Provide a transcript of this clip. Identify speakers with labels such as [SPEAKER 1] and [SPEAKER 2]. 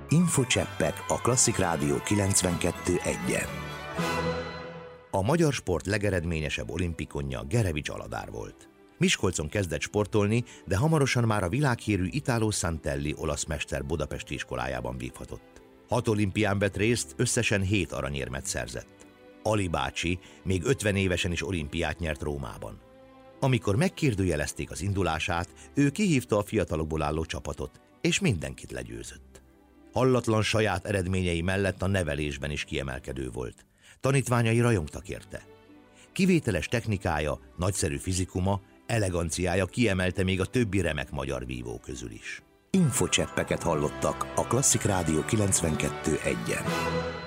[SPEAKER 1] Infocseppek a Klasszik Rádió 92.1-en. A magyar sport legeredményesebb olimpikonja Gerevics Aladár volt. Miskolcon kezdett sportolni, de hamarosan már a világhírű Italo Santelli olasz mester budapesti iskolájában vívhatott. 6 olimpián vett részt, összesen 7 aranyérmet szerzett. Ali bácsi még 50 évesen is olimpiát nyert Rómában. Amikor megkérdőjelezték az indulását, ő kihívta a fiatalokból álló csapatot, és mindenkit legyőzött. Hallatlan saját eredményei mellett a nevelésben is kiemelkedő volt. Tanítványai rajongtak érte. Kivételes technikája, nagyszerű fizikuma, eleganciája kiemelte még a többi remek magyar vívó közül is.
[SPEAKER 2] Infocseppeket hallottak a Klasszik Rádió 92.1-en.